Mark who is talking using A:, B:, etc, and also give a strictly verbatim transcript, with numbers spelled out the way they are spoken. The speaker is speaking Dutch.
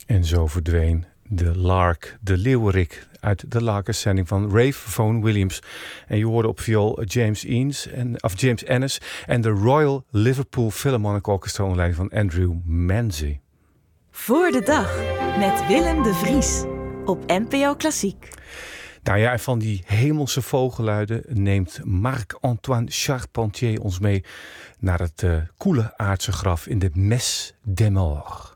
A: En zo verdween de Lark, de leeuwerik, uit de Lark-zending van Ralph Vaughan Williams. En je hoorde op viool James Eanes en, of James Ennis en de Royal Liverpool Philharmonic Orchestra onder leiding van Andrew Manze.
B: Voor de dag met Willem de Vries op N P O Klassiek.
A: Nou ja, en van die hemelse vogelluiden neemt Marc-Antoine Charpentier ons mee naar het uh, koele aardse graf in de Messe des Morts.